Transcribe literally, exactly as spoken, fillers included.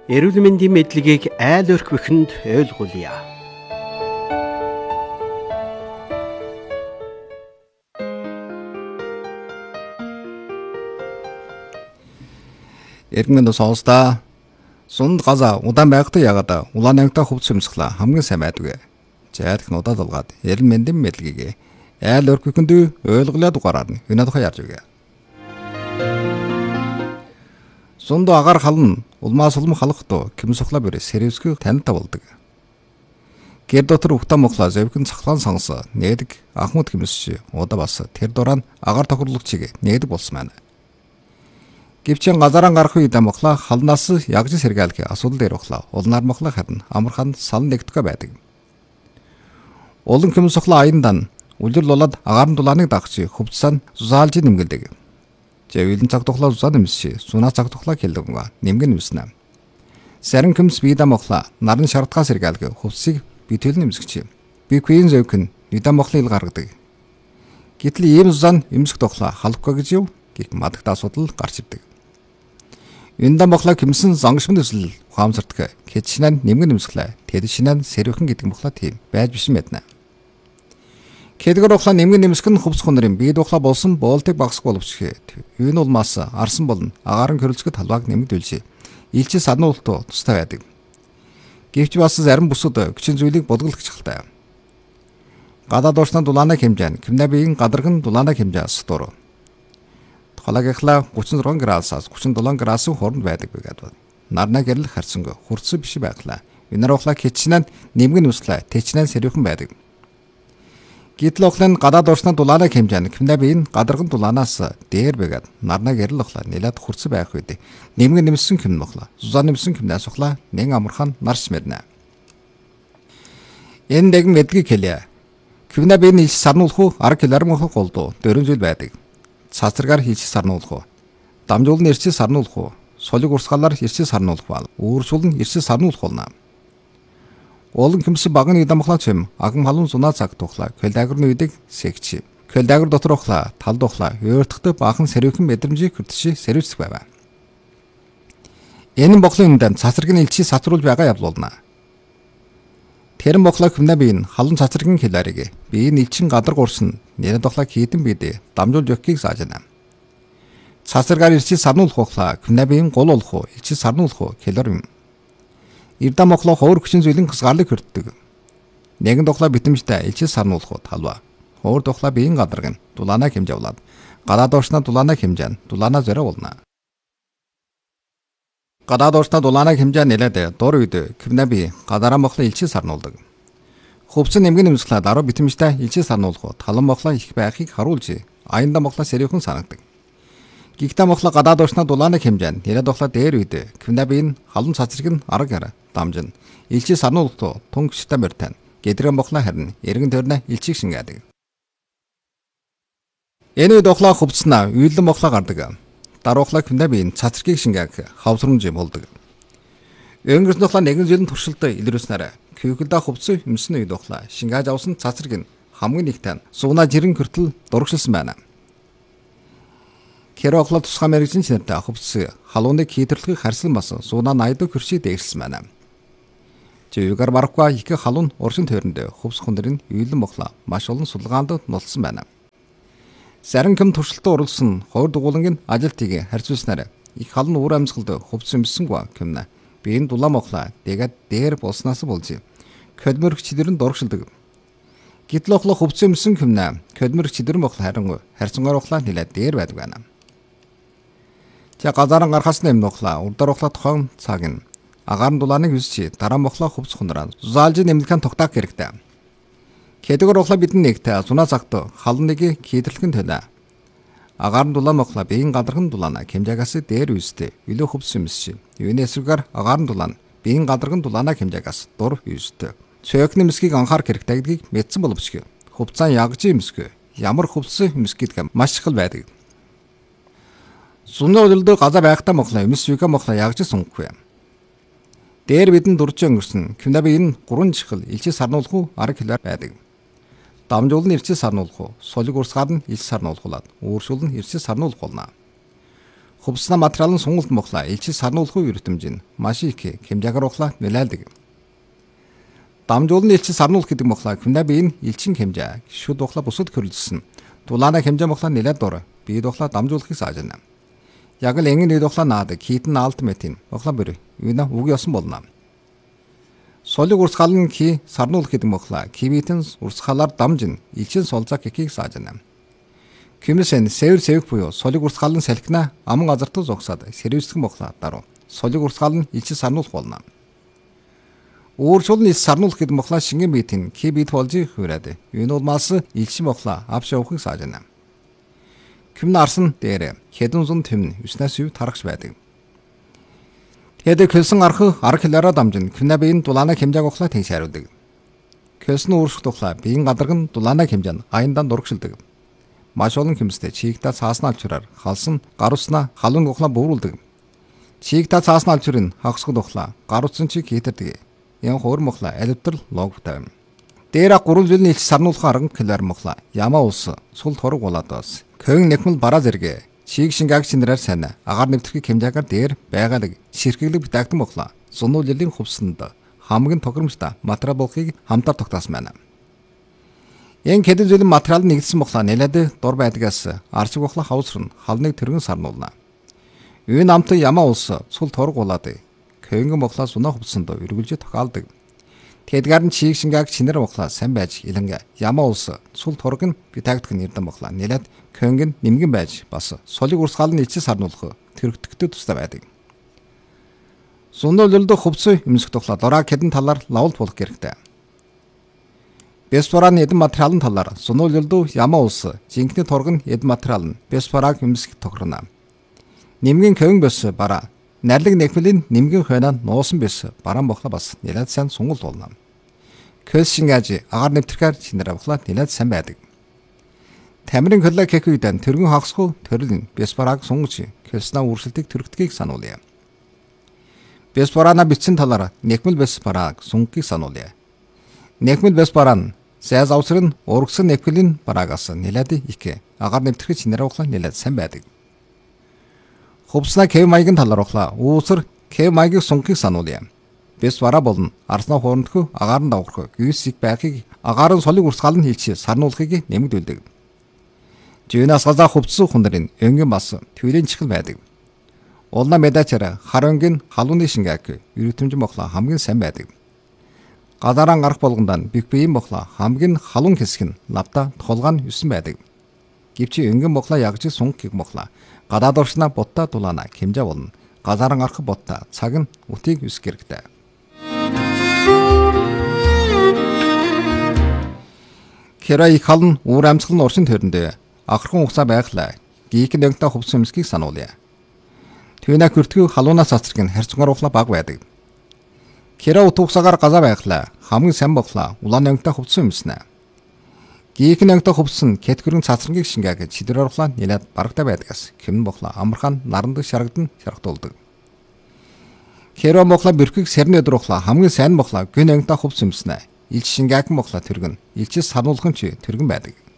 Эрүүл мэндийн мэдлэгийг айл өрхвөхөнд ойлгуулъя. Эргэн сонсдоо сунд газа удаан байхдаа ягаад улаан ангитай хувцс өмсглаа хамгийн сайн байдаг. Жаадх нудад долгаад эрүүл мэндийн мэдлэгийг айл өрхвөхөнд ойлгуулаад дугаараар нь өнөө тухай ярьж өгье. Сунд агаар хална улмаас улам халахдоо кимсухла бэрэ сервисгүй танилта болдог. Гэр дотор ухтаа мохлоо зэвхэн цахлаан сонс нээдэг ахмад кимсч удаа бас тэр дурaan агаар тохирлогчийг нээдэг болсон байна. Гэвч газараа гарах үед мохлоо халнаас ягж сэргаалх асуудал дээр ухлаа. Улнаар мохлоо харна амархан сал нэгтгэх байдаг. Олон кимсухла аяндан үлрэл болоод агаарын дулааныг дагч хөвцсөн зузаалж нэмгэлдэг. Жавилэн цаг тухлаа зузаа нэмсчи сунаа цаг тухлаа хэлдэгнэ нэмгэн нэмснэ. Сарин кэмс бида мохла нарны шаардлагаа сэргаалг хувцсыг битэл нэмсгч. Би квин зövкэн бида мохлыг гаргадаг. Гэтэл ийм зузаан эмсэх тухлаа халахгүй гэж юу гэх мадагт асуудал гарч ирдэг. Энда мохла кэмсэн зангшмын төсөл ухаамсардах хэчнэн нэмгэн нэмсглээ. Тэд шинэн сэрвхэн гэдэг мохла тийм байж биш мэднэ. Кэдгэр ухлаа нэмгэн нэмсгэн хувцс хонорын бие духлаа болсон боолтыг багсах боловч энэ улмаас арсан болон агаарын хөрөлцгөд талбайг нэмэгдүүлж илчи саднуултуу тустай байдаг. Гэвч бас зарим бүсүүд хүчин зүйлийг бодголох чухалтай. Гадаад уурсны дулаанаа хэмжээ кимнэ биеийн гадарган дулаанаа хэмжээс дуруу. Тухайлагийнхлаа гучин зургаан градусаас гучин дулаан градусын хооронд байдаг гэдэг. Нарнаа гэрлэх харцанг хурц биш байглаа. Энэр ухлаа хичнээн нэмгэн нүслээ тэчнэн сэрвхэн байдаг. Гэтэл ухлын гадаад уурсны дулаанаа хэмжээ кимнэ биеийн гадарган дулаанаас дээр байгаад нарнаа гэрэл ухлаа нэлээд хурц байх үед нэмгэн нэмсэн кимнэ ухлаа зузаан нэмсэн кимнээс ухлаа нэн амархан нарч мэрнэ. Энэ дэг мэдлэг хэлье. Кимнэ биеийн ич сарнуулах уу арга километр голдуу дөрвөн зүйл байдаг. Цацрагаар хийж сарнуулах уу, дамжуулан ирчээ сарнуулах уу, солиг урсгалаар ирчээ сарнуулах бол өөрсүүлэн ирчээ сарнуулах болно. Олон кимсэн багны дамхлаа чим агам халуун зунаа цаг тухлаа көлдагрны үдэг сэгч. Көлдагр дотор ухлаа тал тухлаа өөртөгтө баахан сэрвхэн мэдрэмжийг хүртши сэрвэцэх байв. Энэ боглын үндэм цацраг нь илчий сатруулж байгаа явлуулна. Тэрэн боглоо кимнэ биеийн халуун цацрагийн хэлээрийг биеийн илчин гадар гурсан нэрэ тухлаа хийдэн бидээ дамжуулж өгөхийг заажна. Цацрагаар илчий сарнуулах ухлаа кимнэ биеийн гол болох уу илчий сарнуулах уу хэлэр юм. Ирдэ мохлоо ховор хүчин зүйлийн хасгаарлыг хүртдэг. Нэгэн тухлаа битэмжтэй илчээ сарнуулах уу талва. Ховор тухлаа биеийн гадаргын дулаанаа хэмжэвлаад гадаад уурсна дулаанаа хэмжээн дулаанаа зөрөө болно. Гадаад уурсна дулаанаа хэмжээ нэлээд дур үед кимнэ би гадаараа мохлоо илчээ сарнуулдаг. Хувцас нэмгэн нэмсглээ дараа битэмжтэй илчээ сарнуулах уу талан мохлоо их байхыг харуулж аянда мохлоо сэрвхэн санагдаг. Гигта мохлоо гадаад уурсна дулаанаа хэмжээн нэлээд тухлаа дээр үед кимнэ биеийн халуун цацраг нь арга хараа дамжин илчээ сарнуултуу тунгчтай мөртэн гэдрэн мохлоо харин эргэн төрнө илчийг шингээдэг. Энэ үед ухлаа хувцснаа үйлдэн мохлоо гардаг. Даруухлаа кимнэ биеийн цацрагийг шингээх хавсрамж юм болдог. Өнгөрсөн ухлаа нэгэн жилийн туршилтаа илрүүлснээр кюклда хувцс өмсөн үед ухлаа шингааж авсан цацраг нь хамгийн нэгтэн сууна жирэн хүртэл дурагшилсан байна. Керогло тусгай мэрэгжлийн чанартай хувцс халууныг хийтэрлэхийг харьцан бас сууна найдуу хөршиг дээрсэн байна. Жигээр барахгүй их халуун уршин тойронд хувцс хүндрийн үйлэн мохлоо маш олон судалгаанд нулсан байна. Зарим ким туршилтад оруулсан хоёр дугуулангийн ажилтгийг харьцуулснаар их халуун уур амьсгалд хувцс өмсөнгөө кимнэ биеийн дулаан мохлоо дэгээд дээр болсноос болж кодмөрх чидэрэн дурагшилдаг. Гэтэл ухлаа хувцс өмсөн кимнэ кодмөрх чидэрэн мохлоо харин харьцангуй ухлаа нэлээд дээр байдаг байна. Тэг газараа гарахаас нэм нухлаа урдар ухлаа тохон цаг нь агаарын дулааныг үсчи дараа мохлоо хувцс хундраа зузаалж нэмлэхэн тогтоох хэрэгтэй. Кэдгэр ухлаа бидэн нэгтэй зунаа цагт халныг хийдэрлэхэн төлөө. Агаарын дулаан мохлоо биеийн гадарган дулаанаа хэмжээгээс дээр үстэй илүү хувцс өмсч. Юуны эсрэгээр агаарын дулаан биеийн гадарган дулаанаа хэмжээгээс дур үстэй. Цөөхний мэсгийг анхаарах хэрэгтэй гэдгийг мэдсэн боловч хувцаан ягж өмсгөө ямар хувцс өмсөх гэдэг маш чухал байдаг. Сунны удирдал газар байхдаа мохлоо эмс вика мохлоо ягж сунгахгүй. Дээр бидэн дурж өнгөрсөн кимнэ би энэ гурван чихэл илчээ сарнуулах уу арга хэлээр байдаг. Дамжуул нь ирчээ сарнуулах уу солиг урсгаад нь ил сарнуулахулаад өөршүүл нь ирчээ сарнуулах болно. Хувцсна материалын сонголт мохла илчил сарнуулахгүй эрдэмж нь маш их хэмжээгээр ухла нөлөөлдөг. Дамжуулны илчил сарнуул гэдэг мохла күнэ биеийн илчин хэмжээ шүд ухла бусад хөрөлдсөн. Дулаана хэмжээ мохла нэлээд дор бие ухла дамжуулахыг саажна. Яг л энгийн үед ухла наад хитэн алт метин ухла бэр үйнэ үг ёсон болно. Солиг урсгалын ки сарнуул гэдэг мохла кивитэн урсгалаар дамжин илчин солзак гэхийг саажна. Кимсэн сэвэр сэвх буюу солиг урсгалын салхина аман газартаа зогсоод сэрвэсгэн мохла даруй солиг урсгал нь илчин сарнуулах болно. Өөрчлөлт нь сарнуулах гэдэг мохла шингэн битэн ки бит болж хүрээд энэ улмаас илчин мохла авш явахыг саажна. Ким нарсан дээр хэдэн зун төмн үснээс юу тарахш байдаг. Тэд көлсөн арх арх хэлээрээ дамжин кинэ биеийн дулаана хэмжээг ухлаа тийш хариудаг. Көлсөн өөрчлөлт ухлаа биеийн гадарган дулаана хэмжээ нь аяндан дурагшилдаг. Маш олон хэмстэй чигтаа цаасна алчураар халсан гаруцна халуун ухлаа бууруулдаг. Чигтаа цаасна алчурын хагасгад ухлаа гаруцсан чиг хитэрдэг. Ян хоор мохла электр логтой. Дээр гурван жилийн илч сарнуулах арга килэр мохла ямаа ус сул торог болоодоос. Көн нэхмэл бараа зэрэг чиг шингаг шинрээр сайн агаар нэвтрэх хэмжээгээр дээр байгааг ширхэглэг битэгдэн мохла зунуулын хувьсанд хамгийн тохиромжтой материал болохыг хамтаар тогтоосон байна. Энэ хэдэн жилийн материал нэгдсэн мохла нэлээд дур байдгаас арчиг ухла хавсрын халныг тэргэн сарнуулна. Энэ амт ямаа ус сул торог болоод көнгөн мохла сунаа хувьсанд өргөлж тохиолдог. Тэдгээр нь чиг шингаг шинэр мохла сайн байж илэнгэ ямаа ус сул торог нь битэгдэх нэрдэн мохла нэлээд көнгөн нэмгэн байж бас солиг урсгал нь илчил сарнуулах тэрэгдэхтэй тустай байдаг. Зундуулд хувцс эмсэх тухлаа дораа хэдэн талаар лавлт болох хэрэгтэй. Бесфоран эдэн материалын талаар зундуулд ямаа ус жинхэнэ торог нь эдэн материал нь бесфораг эмсэх тохирно. Нэмгэн көнгөн бос бараа Нэрлэг нэхмэлийн нэмгэн хойноо нуусан бис бараан бохла бас нэлээд сайн сунгал болно. Көлс шингаж агаар нэвтрэхээр шинээр авахлаа нэлээд сайн байдаг. Тамирын хөлөө кекүйдэн тэргэн хагасгүй төрөл нь бесбараг сунгаж көлснаа үргэлжлэлтийг төрөгдгийг сануулъя. Бесбарана бичсэн талаар нэхмэл бесбараг сунгийг сануулъя. Нэхмэл бесбаран зэз авсрын ургсан нэхмэлийн барагаас нэлээд их агаар нэвтрэх шинээр авахлаа нэлээд сайн байдаг. Хувцсна кев маягийн талаар ухлаа. Үүсэр кев маягийг сунгийг сануулъя. Бес бараа болон арснаа хоорондох агаар нь давхрах гүйсийг байхыг агаар нь солиг урсгал нь хийлч сарнуулахыг нэмэгдүүлдэг. Жинаас газаа хувцс хүндрийн өнгийн бас төвлийн чихэл байдаг. Улна медачара харангийн халууны шингак эрдэмжин мохла хамгийн сайн байдаг. Гадаран гарах болгондоо бих биеийн мохла хамгийн халуун хэсэг нь лавда толгой нь юусэн байдаг. Гэвч өнгийн мохла ягж сунгийг мохла гадаад оршна ботта дулаана хэмжээ болно. Газаран арах ботта цаг нь үтийг үсэх хэрэгтэй. Кера их халн уур амьсгалын оршин тойронд ахархан хугацаа байглаа. Гийк нэгтэй хувцс өмсгийг сануулъя. Төвнө хүртгүү халуунаас цацраг нь харьцангуй ухла баг байдаг. Кера утгасаар газаа байглаа. Хамгийн сайн боглаа. Улаан нэгтэй хувцс өмснэ. Гийк нэгтэй хувцс нь кэтгэрэн цацрангийг шингээг чидрээр ухлаа нэлээд барагтай байдгаас хэм боглаа амархан наранд шарагдан шаргатуулдаг. Кера боглаа бэрхийг сэрний өдөр ухлаа хамгийн сайн боглаа гэн нэгтэй хувцс өмснэ. Илч шингээг боглаа тэргэн илчээс сануулгын чи тэргэн байдаг.